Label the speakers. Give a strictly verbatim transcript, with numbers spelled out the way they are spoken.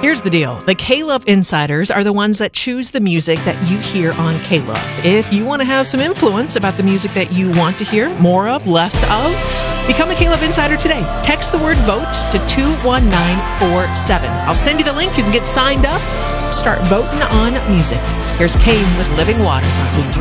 Speaker 1: Here's the deal. The K-Love Insiders are the ones that choose the music that you hear on K-Love. If you want to have some influence about the music that you want to hear more of, less of, become a K-Love Insider today. Text the word VOTE to two one nine four seven. I'll send you the link. You can get signed up. Start voting on music. Here's Kane with Living Water.